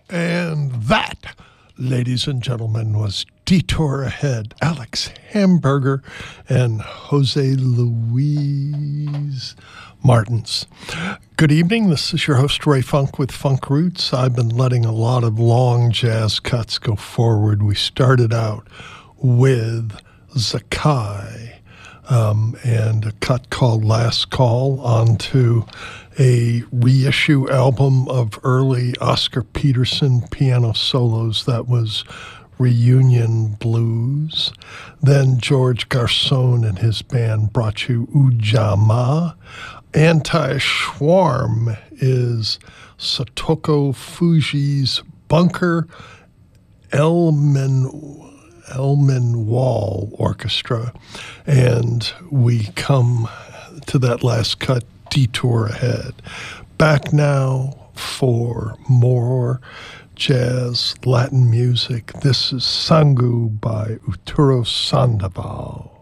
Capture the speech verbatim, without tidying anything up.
And that, ladies and gentlemen, was Detour Ahead. Alex Hamburger and Jose Luis Martins. Good evening. This is your host, Ray Funk with Funk Roots. I've been letting a lot of long jazz cuts go forward. We started out with Zakai um, and a cut called Last Call onto a reissue album of early Oscar Peterson piano solos that was Reunion Blues. Then George Garçon and his band brought you Ujamaa. Anti-Schwarm is Satoko Fuji's Bunker Elmen Elmen Wall Orchestra. And we come to that last cut, Detour Ahead. Back now for more jazz Latin music. This is Sangu by Arturo Sandoval.